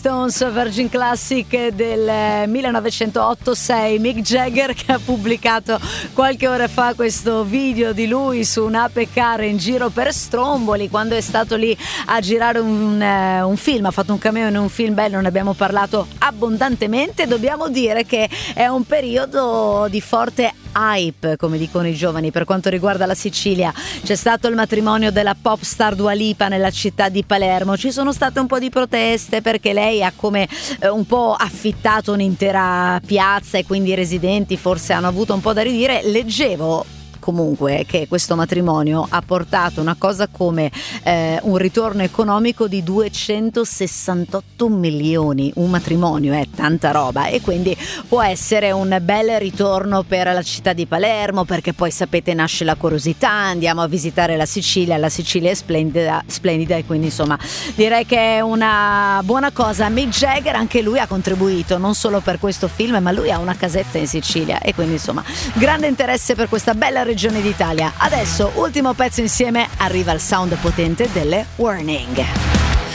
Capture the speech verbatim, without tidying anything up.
Stones, Virgin Classic del millenovecentotto sei. Mick Jagger, che ha pubblicato qualche ora fa questo video di lui su un'ape car in giro per Stromboli, quando è stato lì a girare un, uh, un film, ha fatto un cameo in un film bello, ne abbiamo parlato abbondantemente. Dobbiamo dire che è un periodo di forte hype, come dicono i giovani, per quanto riguarda la Sicilia. C'è stato il matrimonio della pop star Dua Lipa nella città di Palermo, ci sono state un po' di proteste perché lei ha come eh, un po' affittato un'intera piazza e quindi i residenti forse hanno avuto un po' da ridire. Leggevo comunque che questo matrimonio ha portato una cosa come eh, un ritorno economico di duecentosessantotto milioni. Un matrimonio è tanta roba, e quindi può essere un bel ritorno per la città di Palermo, perché poi sapete nasce la curiosità, andiamo a visitare la Sicilia, la Sicilia è splendida, splendida e quindi insomma direi che è una buona cosa. Mick Jagger anche lui ha contribuito non solo per questo film, ma lui ha una casetta in Sicilia e quindi insomma grande interesse per questa bella regione d'Italia. Adesso ultimo pezzo insieme, arriva il sound potente delle Warning.